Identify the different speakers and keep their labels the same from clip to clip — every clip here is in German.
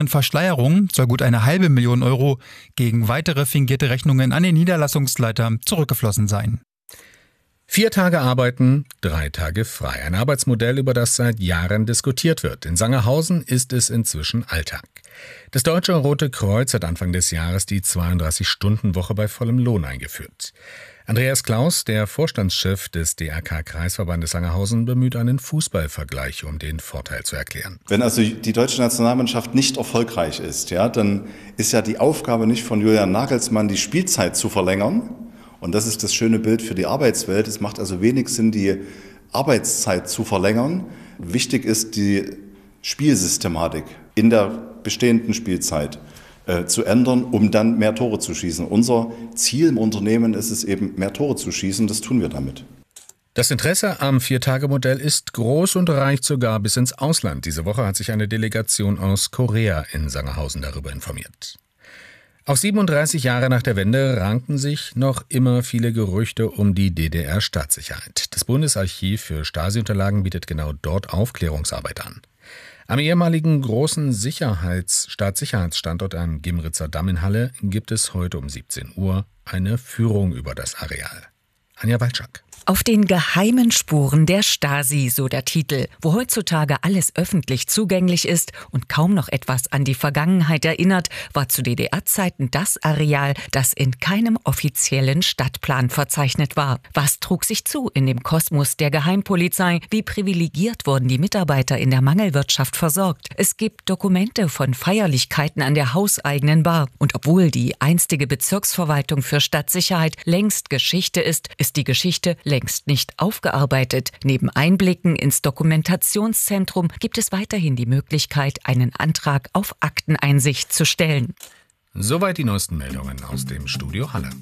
Speaker 1: Verschleierung soll gut 500.000 Euro gegen weitere fingierte Rechnungen an den Niederlassungsleiter zurückgeflossen sein.
Speaker 2: 4 Tage arbeiten, 3 Tage frei. Ein Arbeitsmodell, über das seit Jahren diskutiert wird. In Sangerhausen ist es inzwischen Alltag. Das Deutsche Rote Kreuz hat Anfang des Jahres die 32-Stunden-Woche bei vollem Lohn eingeführt. Andreas Klaus, der Vorstandschef des DRK-Kreisverbandes Sangerhausen, bemüht einen Fußballvergleich, um den Vorteil zu erklären.
Speaker 3: Wenn also die deutsche Nationalmannschaft nicht erfolgreich ist, dann ist ja die Aufgabe nicht von Julian Nagelsmann, die Spielzeit zu verlängern. Und das ist das schöne Bild für die Arbeitswelt. Es macht also wenig Sinn, die Arbeitszeit zu verlängern. Wichtig ist die Spielsystematik in der bestehenden Spielzeit zu ändern, um dann mehr Tore zu schießen. Unser Ziel im Unternehmen ist es eben, mehr Tore zu schießen. Das tun wir damit.
Speaker 2: Das Interesse am 4-Tage-Modell ist groß und reicht sogar bis ins Ausland. Diese Woche hat sich eine Delegation aus Korea in Sangerhausen darüber informiert. Auch 37 Jahre nach der Wende ranken sich noch immer viele Gerüchte um die DDR-Staatssicherheit. Das Bundesarchiv für Stasi-Unterlagen bietet genau dort Aufklärungsarbeit an. Am ehemaligen großen Staatssicherheitsstandort am Gimritzer Damm in Halle gibt es heute um 17 Uhr eine Führung über das Areal. Anja Walczak.
Speaker 4: Auf den geheimen Spuren der Stasi, so der Titel, wo heutzutage alles öffentlich zugänglich ist und kaum noch etwas an die Vergangenheit erinnert, war zu DDR-Zeiten das Areal, das in keinem offiziellen Stadtplan verzeichnet war. Was trug sich zu in dem Kosmos der Geheimpolizei? Wie privilegiert wurden die Mitarbeiter in der Mangelwirtschaft versorgt? Es gibt Dokumente von Feierlichkeiten an der hauseigenen Bar. Und obwohl die einstige Bezirksverwaltung für Stadtsicherheit längst Geschichte ist, ist die Geschichte längst nicht aufgearbeitet. Neben Einblicken ins Dokumentationszentrum gibt es weiterhin die Möglichkeit, einen Antrag auf Akteneinsicht zu stellen.
Speaker 2: Soweit die neuesten Meldungen aus dem Studio Halle.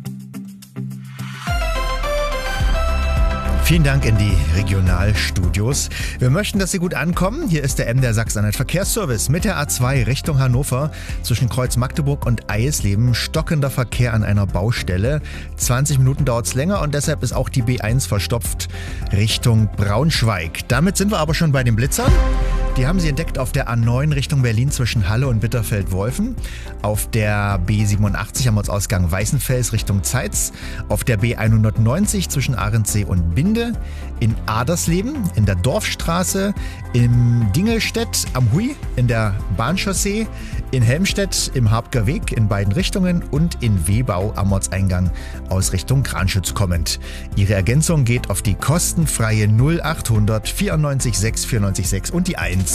Speaker 5: Vielen Dank in die Regionalstudios. Wir möchten, dass Sie gut ankommen. Hier ist der MDR Sachsen-Anhalt Verkehrsservice mit der A2 Richtung Hannover zwischen Kreuz Magdeburg und Eisleben. Stockender Verkehr an einer Baustelle. 20 Minuten dauert es länger und deshalb ist auch die B1 verstopft Richtung Braunschweig. Damit sind wir aber schon bei den Blitzern. Die haben Sie entdeckt auf der A9 Richtung Berlin zwischen Halle und Bitterfeld-Wolfen. Auf der B87 am Ortsausgang Weißenfels Richtung Zeitz. Auf der B190 zwischen Arendsee und Binde. In Adersleben, in der Dorfstraße. In Dingelstedt am Hui, in der Bahnchaussee. In Helmstedt im Habger Weg in beiden Richtungen. Und in Wehbau am Ortseingang aus Richtung Kranschütz kommend. Ihre Ergänzung geht auf die kostenfreie 0800 94 6 94 6 und die 1.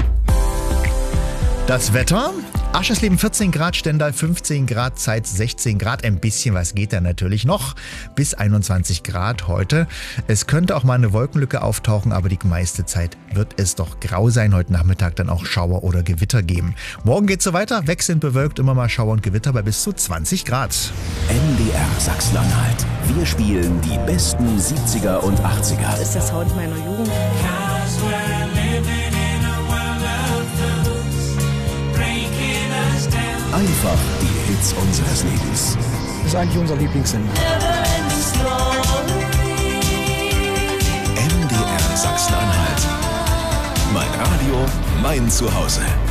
Speaker 5: Das Wetter. Aschersleben 14 Grad, Stendal 15 Grad, Zeitz 16 Grad. Ein bisschen was geht da natürlich noch. Bis 21 Grad heute. Es könnte auch mal eine Wolkenlücke auftauchen, aber die meiste Zeit wird es doch grau sein. Heute Nachmittag dann auch Schauer oder Gewitter geben. Morgen geht's so weiter. Wechselnd bewölkt, immer mal Schauer und Gewitter bei bis zu 20 Grad.
Speaker 6: MDR Sachsen-Anhalt. Wir spielen die besten 70er und 80er.
Speaker 7: Das ist der Sound meiner Jugend.
Speaker 6: Einfach die Hits unseres Lebens.
Speaker 8: Das ist eigentlich unser Lieblingssender.
Speaker 6: MDR Sachsen-Anhalt. Mein Radio, mein Zuhause.